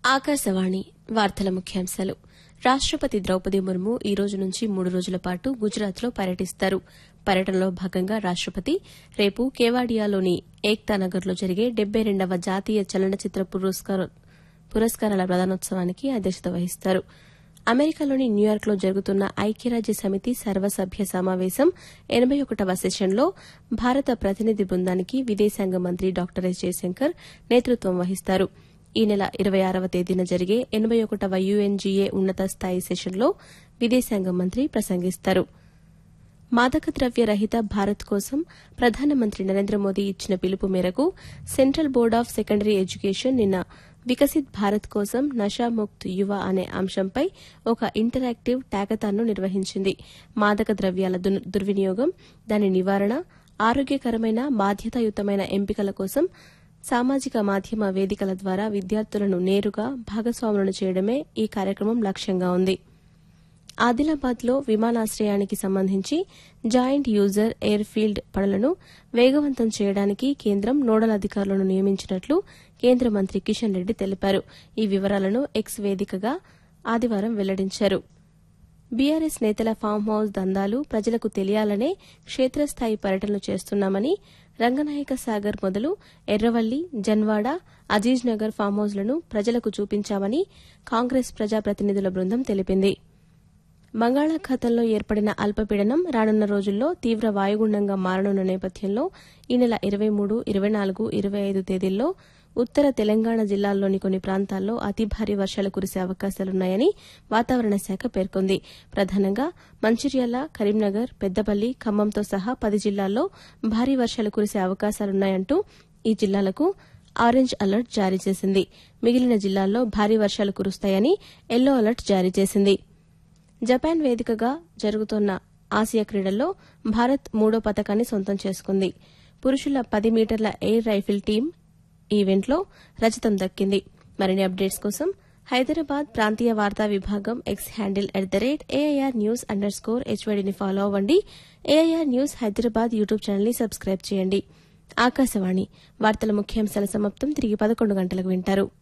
ఆకాశవాణి వార్తల ముఖ్యాంశాలు. రాష్టపతి ద్రౌపది ముర్ము ఈ రోజు నుంచి 3 రోజుల పాటు గుజరాత్లో పర్యటిస్తారు. పర్యటనలో భాగంగా రాష్టపతి రేపు కేవాడియాలోని ఏక్తా నగర్లో జరిగే 72వ జాతీయ చలనచిత్ర పురస్కారాల ప్రదానోత్సవానికి అధ్యక్షత వహిస్తారు. అమెరికాలోని న్యూయార్క్లో జరుగుతున్న ఐక్యరాజ్య సమితి సర్వసభ్య సమావేశం 81వ సెషన్లో భారత ప్రతినిధి బృందానికి విదేశాంగ మంత్రి డాక్టర్ ఎస్ జయశంకర్ నేతృత్వం వహిస్తారు. ఈ నెల 26వ తేదీన జరిగే 81వ యుఎన్జీఏ ఉన్నత స్థాయి సెషన్లో విదేశాంగ మంత్రి ప్రసంగిస్తారు. మాదక ద్రవ్య రహిత భారత్ కోసం ప్రధానమంత్రి నరేంద్ర మోదీ ఇచ్చిన పిలుపు మేరకు central board of secondary education నిన్న వికసిత్ భారత్ కోసం నషాముక్త్ యువ అనే అంశంపై ఒక ఇంటరాక్టివ్ టాకథాన్ను నిర్వహించింది. మాదక ద్రవ్యాల దుర్వినియోగం, దాని నివారణ, ఆరోగ్యకరమైన బాధ్యతాయుతమైన ఎంపికల కోసం సామాజిక మాధ్యమ వేదికల ద్వారా విద్యార్థులను నేరుగా భాగస్వాములను చేయడమే ఈ కార్యక్రమం లక్ష్యంగా ఉంది. ఆదిలాబాద్లో విమానాశ్రయానికి సంబంధించి జాయింట్ యూజర్ ఎయిర్ ఫీల్డ్ పనులను వేగవంతం చేయడానికి కేంద్రం నోడల్ అధికారులను నియమించినట్లు కేంద్ర మంత్రి కిషన్ రెడ్డి తెలిపారు. ఈ వివరాలను ఎక్స్ వేదికగా ఆదివారం వెల్లడించారు. బీఆర్ఎస్ నేతల ఫామ్ హౌస్ దందాలు ప్రజలకు తెలియాలనే క్షేత్రస్థాయి పర్యటనలు చేస్తున్నామని, రంగనాయక సాగర్ మొదలు ఎర్రవల్లి, జన్వాడ, అజీజ్ నగర్ ఫామ్ హౌస్లను ప్రజలకు చూపించామని కాంగ్రెస్ ప్రజాప్రతినిధుల బృందం తెలిపింది. బంగాళాఖాతంలో ఏర్పడిన అల్పపీడనం రానున్న రోజుల్లో తీవ్ర వాయుగుండంగా మారనున్న నేపథ్యంలో ఈ నెల 23, 24, 25 తేదీల్లో ఉత్తర తెలంగాణ జిల్లాల్లోని కొన్ని ప్రాంతాల్లో అతి భారీ వర్షాలు కురిసే అవకాశాలున్నాయని వాతావరణ శాఖ పేర్కొంది. ప్రధానంగా మంచిర్యాల, కరీంనగర్, పెద్దపల్లి, ఖమ్మంతో సహా 10 జిల్లాల్లో భారీ వర్షాలు కురిసే అవకాశాలున్నాయంటూ ఈ జిల్లాలకు ఆరెంజ్ అలర్ట్ జారీ చేసింది. మిగిలిన జిల్లాల్లో భారీ వర్షాలు కురుస్తాయని ఎల్లో అలర్ట్ జారీ చేసింది. జపాన్ వేదికగా జరుగుతోన్న ఆసియా క్రీడల్లో భారత్ 3వ పతకాన్ని సొంతం చేసుకుంది. పురుషుల 10 మీటర్ల ఎయిర్ రైఫిల్ టీం ఈవెంట్లో రజతం దక్కింది. మరిన్ని అప్డేట్స్ కోసం హైదరాబాద్ ప్రాంతీయ వార్తా విభాగం ఎక్స్ హ్యాండిల్ @AIRnews_HYDని ఫాలో అవ్వండి. AIR న్యూస్ హైదరాబాద్ యూట్యూబ్ ఛానల్ని సబ్స్క్రైబ్ చేయండి. ఆకాశవాణి వార్తల ముఖ్యాంశాల సమాప్తం. తిరిగి 11 గంటలకు వింటారు.